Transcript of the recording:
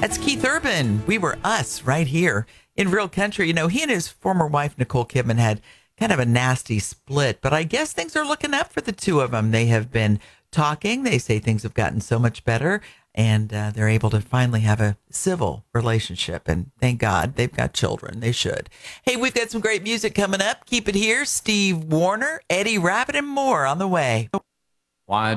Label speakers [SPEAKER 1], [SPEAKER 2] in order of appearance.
[SPEAKER 1] That's Keith Urban. We Were Us right here in Real Country. You know, he and his former wife, Nicole Kidman, had kind of a nasty split, but I guess things are looking up for the two of them. They have been talking. They say things have gotten so much better, and they're able to finally have a civil relationship. And thank God they've got children. They should. Hey, we've got some great music coming up. Keep it here. Steve Wariner, Eddie Rabbitt, and more on the way.
[SPEAKER 2] Why